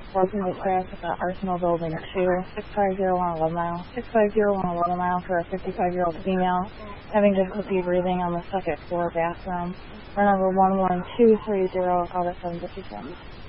broken weight crash at the Arsenal Building 2, 650 11 Mile. 650 11 Mile for a 55-year-old female having difficulty breathing on the second floor bathroom. Or number 11230 out of 757.